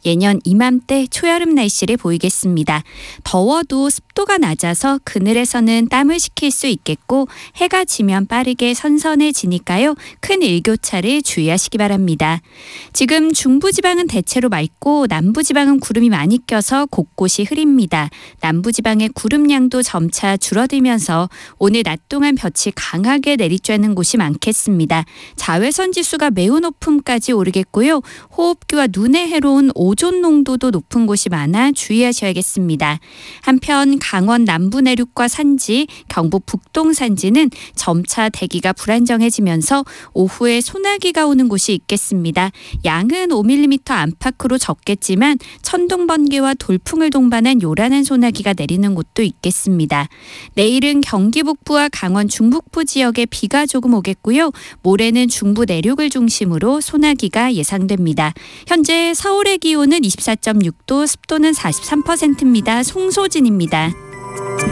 예년 이맘때 초여름 날씨를 보이겠습니다. 더워도 습도가 낮아서 그늘에서는 땀을 식힐 수 있겠고 해가 지면 빠르게 선선해지니까요. 큰 일교차를 주의하시기 바랍니다. 지금 중부지방은 대체로 맑고 남부지방은 구름이 많이 껴서 곳곳이 흐립니다. 남부지방의 구름량도 점차 줄어들면서 오늘 낮 동안 볕이 강하게 내리쬐는 곳이 많겠습니다. 자외선 지수가 매우 높음까지 오르겠고요. 호흡기와 눈에 해로운 오존 농도도 높은 곳이 많아 주의하셔야겠습니다. 한편 강원 남부 내륙과 산지, 경북 북동 산지는 점차 대기가 불안정해지면서 오후에 소나기가 오는 곳이 있겠습니다. 양은 5mm 안팎으로 적겠지만 천둥, 번개와 돌풍을 동반한 요란한 소나기가 내리는 곳도 있겠습니다. 내일은 경기 북부와 강원 중북부 지역에 비가 조금 오겠고요. 모레는 중부 내륙을 중심으로 소나기가 예상됩니다. 현재 서울의 기온은 24.6도, 습도는 43%입니다. 송소진입니다.